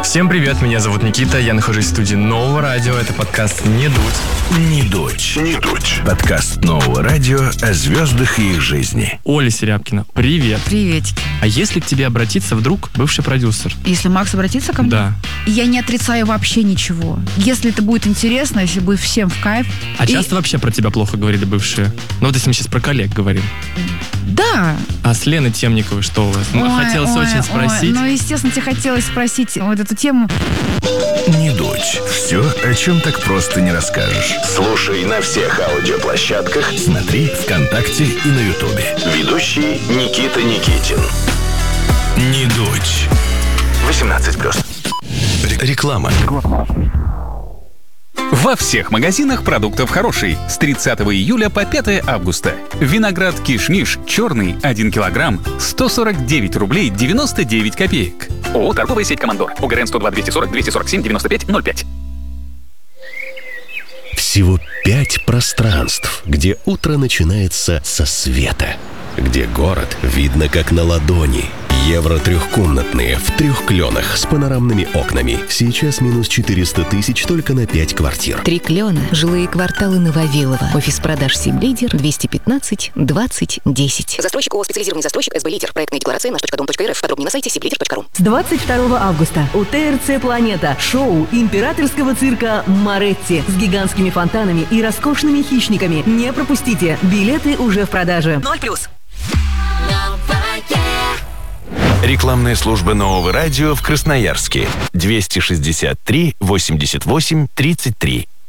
Всем привет, меня зовут Никита, я нахожусь в студии Нового радио, это подкаст «Не дуть». «Не дуть». «Не дуть». Подкаст Нового радио о звездах и их жизни. Оля Серябкина, привет. Приветики. А если к тебе обратиться вдруг бывший продюсер? Если Макс обратится ко мне? Да. Я не отрицаю вообще ничего. Если это будет интересно, если будет всем в кайф. А часто вообще про тебя плохо говорили бывшие? Ну вот если мы сейчас про коллег говорим. Да. А с Леной Темниковой что у вас? Хотелось очень спросить. Ну, естественно, тебе хотелось спросить вот эту тему. «Не дуть». Все, о чем так просто не расскажешь. Слушай на всех аудиоплощадках. Смотри ВКонтакте и на Ютубе. Ведущий Никита Никитин. «Не дуть». 18+. Реклама. Во всех магазинах продуктов хороший. С 30 июля по 5 августа. Виноград Кишмиш черный 1 килограмм 149 рублей 99 копеек. ООО «Торговая сеть Командор». ОГРН 102 240 247 95 05. Всего 5 пространств, где утро начинается со света. Где город видно как на ладони. Евро трехкомнатные в 3 кленах с панорамными окнами. Сейчас минус 400 тысяч только на 5 квартир. 3 клена. Жилые кварталы Нововилово. Офис продаж «Сиблидер», 215 20 10. Застройщик ООО «Специализированный застройщик СБ Лидер». Проектная декларация nаш.дом.рф. Подробнее на сайте sibliter.ru. С 22 августа у ТРЦ «Планета» шоу императорского цирка «Моретти» с гигантскими фонтанами и роскошными хищниками. Не пропустите. Билеты уже в продаже. 0+. Рекламная служба Нового радио в Красноярске. 263 88 33.